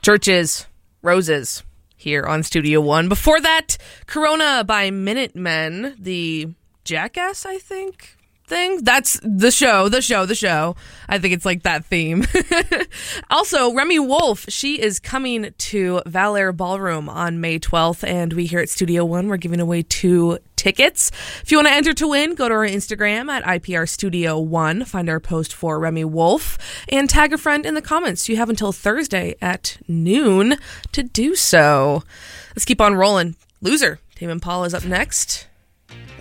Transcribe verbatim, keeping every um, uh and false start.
Churches, Roses here on Studio One. Before that, Corona by Minutemen, the Jackass, I think, thing. That's the show, the show, the show. I think it's like that theme. Also, Remi Wolf, she is coming to Valor Ballroom on May twelfth, and we here at Studio One, we're giving away two tickets. If you want to enter to win, go to our Instagram at I P R Studio One, find our post for Remi Wolf, and tag a friend in the comments. You have until Thursday at noon to do so. Let's keep on rolling. Loser, Tame Impala is up next.